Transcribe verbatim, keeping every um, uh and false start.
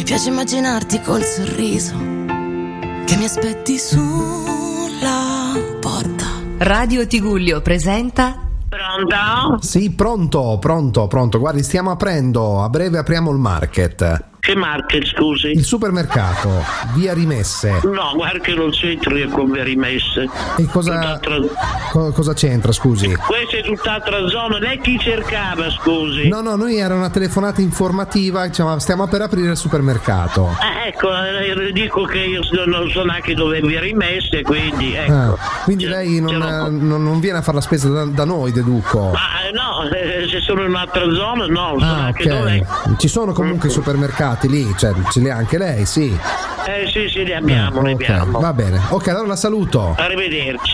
Mi piace immaginarti col sorriso che mi aspetti sulla porta. Radio Tigullio presenta. Pronto? Sì, pronto, pronto, pronto. Guardi, stiamo aprendo, a breve apriamo il market. Che market, scusi? Il supermercato, via Rimesse. No, guarda che non c'entro io con le rimesse. E cosa, co- cosa c'entra, scusi? Questa è tutt'altra zona, lei chi cercava, scusi? No, no, noi era una telefonata informativa, diciamo, stiamo per aprire il supermercato. Ah, ecco, eh, dico che io non so neanche dove vi rimesse, quindi ecco. Ah, quindi C'è- lei non, c'ero- non, non viene a fare la spesa da, da noi, deduco. Ma eh, no, eh, se sono in un'altra zona, no, non so Ah, neanche dove. ok. Ci sono comunque i supermercati lì, cioè ce li ha anche lei, sì. Eh sì, sì, ne abbiamo, Ah, ne ok, abbiamo. va bene. Ok, allora la saluto. Arrivederci.